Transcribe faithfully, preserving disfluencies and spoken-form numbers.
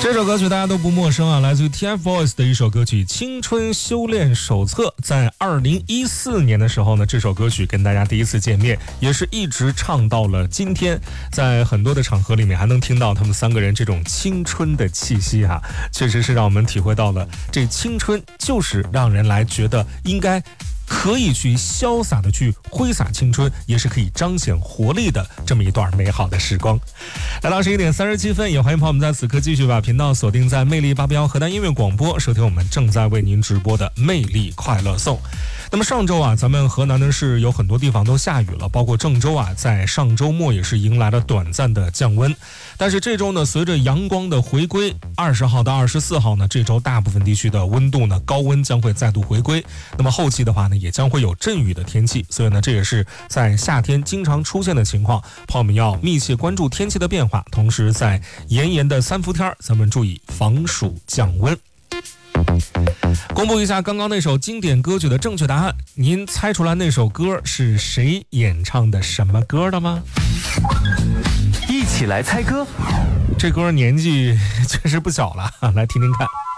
这首歌曲大家都不陌生啊，来自于 T F Boys 的一首歌曲《青春修炼手册》。在二零一四年的时候呢，这首歌曲跟大家第一次见面，也是一直唱到了今天。在很多的场合里面，还能听到他们三个人这种青春的气息啊，确实是让我们体会到了这青春就是让人来觉得应该可以去潇洒的去挥洒青春，也是可以彰显活力的这么一段美好的时光。来到十一点三十七分，也欢迎朋友们在此刻继续把频道锁定在魅力八八幺河南音乐广播，收听我们正在为您直播的魅力快乐颂。那么上周啊，咱们河南呢是有很多地方都下雨了，包括郑州啊，在上周末也是迎来了短暂的降温。但是这周呢，随着阳光的回归，二十号到二十四号呢，这周大部分地区的温度呢，高温将会再度回归。那么后期的话呢，也将会有阵雨的天气，所以呢，这也是在夏天经常出现的情况。朋友们要密切关注天气的变化，同时在炎炎的三伏天，咱们注意防暑降温。公布一下刚刚那首经典歌曲的正确答案，您猜出来那首歌是谁演唱的什么歌的吗？ 一起来猜歌， 这歌年纪确实不小了，来听听看。